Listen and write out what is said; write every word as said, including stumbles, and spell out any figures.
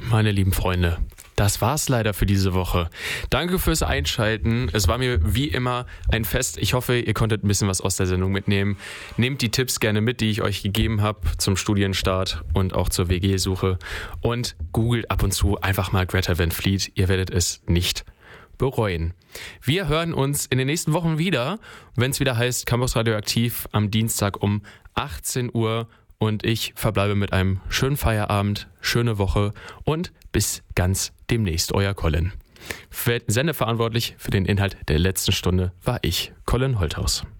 meine lieben Freunde, das war's leider für diese Woche. Danke fürs Einschalten. Es war mir wie immer ein Fest. Ich hoffe, ihr konntet ein bisschen was aus der Sendung mitnehmen. Nehmt die Tipps gerne mit, die ich euch gegeben habe zum Studienstart und auch zur W G-Suche. Und googelt ab und zu einfach mal Greta Van Fleet. Ihr werdet es nicht bereuen. Wir hören uns in den nächsten Wochen wieder, wenn es wieder heißt Campus Radioaktiv am Dienstag um achtzehn Uhr. Und ich verbleibe mit einem schönen Feierabend, schöne Woche und bis ganz demnächst, euer Colin. Sendeverantwortlich für den Inhalt der letzten Stunde war ich, Colin Holthaus.